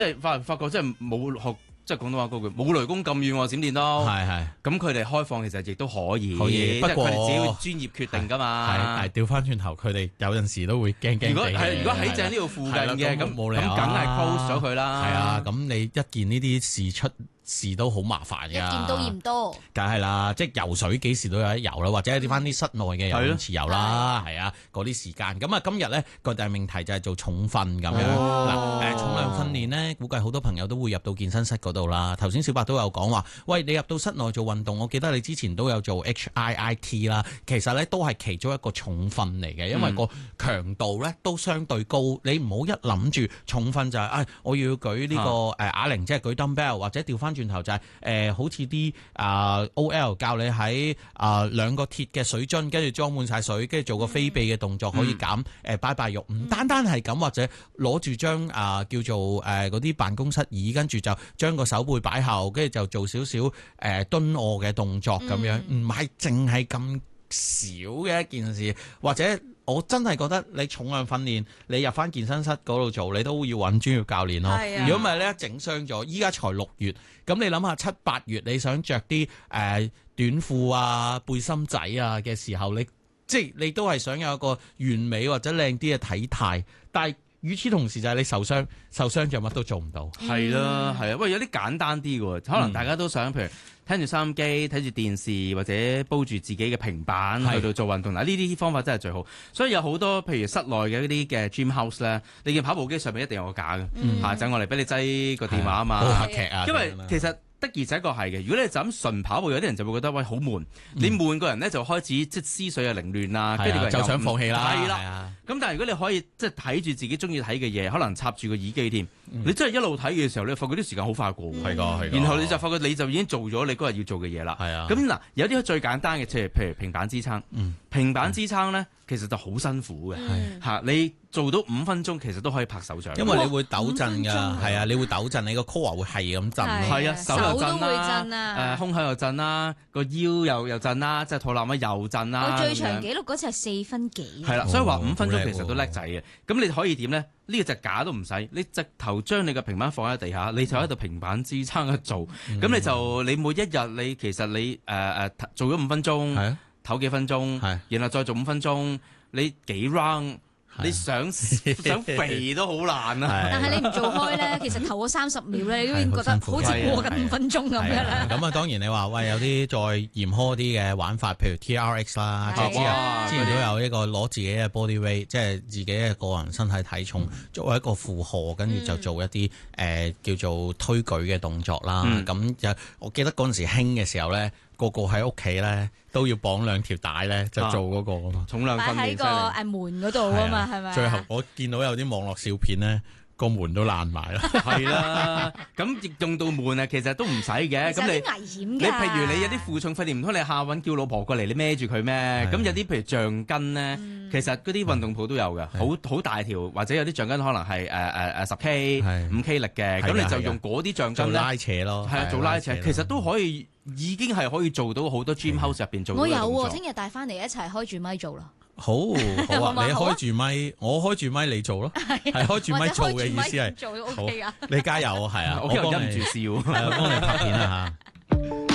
即係發覺即係冇學。即係廣東話嗰句冇雷公咁遠喎，閃電都係咁佢哋開放其實亦都可以， 不過佢哋自己專業決定㗎嘛。 但係調翻轉頭，佢哋有陣時都會驚驚地。 如果喺正呢度附近嘅咁冇理由， 咁梗係 close 咗佢啦。 係啊，咁你一見呢啲事出事都好麻煩㗎。 一見到嫌多， 梗係啦，即係游水幾時都有得游啦，或者啲翻啲室內嘅游泳池游啦，係啊，嗰啲時間。咁啊，今日咧個大命題就係做重訓咁樣嗱，重量訓練咧，估計好多朋友都會入到健身室嗰度啦。頭先小白都有講話，喂，你入到室內做運動，我記得你之前都有做 HIIT 啦，其實咧都係其中一個重訓嚟嘅，因為個強度咧都相對高。你唔好一諗住重訓就係，我要舉呢個啞鈴，即係舉 dumbbell， 或者調翻轉頭就係好似啲OL 教你喺兩個鐵嘅水樽，跟住裝滿晒水，跟住做個飛臂嘅動作，可以減拜拜肉。唔單單係咁，或者攞住張叫做嗰啲辦公室椅，跟住就將個手背擺後，跟住就做少少蹲臥嘅動作咁樣，唔係淨係咁少嘅一件事。或者我真係覺得你重量訓練，你入翻健身室嗰度做，你都要揾專業教練咯。如果唔係咧，整傷咗。依家才6月，咁你諗下7、8月你想着啲短褲啊、背心仔啊嘅時候，你都係想有一個完美或者靚啲嘅體態，但係與此同時就係你受傷就乜都做唔到。 係啦，係啊，喂，有啲簡單啲嘅喎，可能大家都想，譬如聽住收音機、睇住電視或者煲住自己嘅平板去到做運動。嗱，呢啲方法真係最好。所以有好多譬如室內嘅嗰啲嘅 gym house 咧，你見跑步機上面一定有個架嘅，就我嚟俾你擠個電話啊嘛， 播劇啊， 因為其實。的而且確係嘅，如果你就咁純跑步，有啲人就會覺得喂好悶，你悶個人咧就開始即係思緒啊凌亂啊，跟住就想放棄啦。 係啦，咁但係如果你可以即係睇住自己中意睇嘅嘢，可能插住個耳機添，你真係一路睇嘅時候，你發覺啲時間好快過。 係㗎， 然後你就發覺你就已經做咗你嗰日要做嘅嘢啦。 係啊。 咁嗱，有啲最簡單嘅，譬如平板支撐。平板支撐咧，其實就好辛苦嘅。嚇，你做到5分鐘，其實都可以拍手掌。 因為你會抖震㗎，係啊，你會抖震，你個 core 會係咁震。 係啊，手又震都會震啦， 胸口又震啦，個腰又震啦，即係肚腩啊又震啦。 我最長紀錄嗰次係4分幾。 係啦，所以話5分鐘其實都叻仔嘅。咁你可以點咧？呢個隻架都唔使，你直頭將你個平板放喺地下，你就喺度平板支撐去做。咁你每一日你其實你做咗5分鐘，唞幾分鐘，然後再做5分鐘，你幾 round？你想肥都好難啊！ 但係你唔做開咧，其實頭嗰30秒咧，你都已經覺得好似過緊5分鐘咁樣啦。 咁啊，當然你話喂有啲再嚴苛啲嘅玩法，譬如 TRX 啦，之前都有一個攞自己嘅 body weight，即係自己嘅個人身體體重作為一個負荷，跟住就做一啲叫做推舉嘅動作啦。咁我記得嗰陣時興嘅時候咧，個個喺屋企咧都要綁2條帶咧，就做嗰個啊嘛。 重量訓練喺個門嗰度啊嘛，係咪？ 最後我見到有啲網絡笑片咧，個門都爛埋啦。 係啦，咁用到門啊，其實都唔使嘅。咁危險㗎。 你譬如你有啲負重訓練，唔通你下揾叫老婆過嚟，你孭住佢咩？咁有啲譬如橡筋咧，其實嗰啲運動鋪都有㗎，好大條，或者有啲橡筋可能係10K、5K 力嘅，咁你就用嗰啲橡筋做拉扯咯。 係啊，做拉扯，其實都可以，已經係可以做到好多 gym house 入邊做到嘅動作。 我有喎，聽日帶翻嚟一齊開住咪做啦。 好啊，你開住咪，我開住咪，你做咯，係開住咪做嘅意思係， 做都 OK 啊。 你加油係啊， 我忍唔住笑， 幫你拍片啊嚇。